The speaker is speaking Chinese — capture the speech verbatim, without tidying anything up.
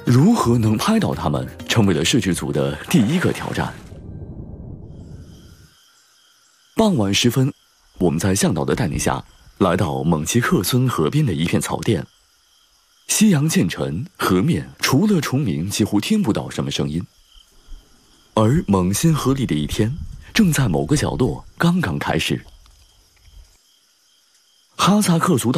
如何能拍倒他们，成为了摄制组的第一个挑战。傍晚时分，我们在向导的带领下，来到蒙奇克村河边的一片草甸。夕阳渐沉，河面除了虫鸣，几乎听不到什么声音。而蒙辛河里的一天，正在某个角落刚刚开始。哈萨克族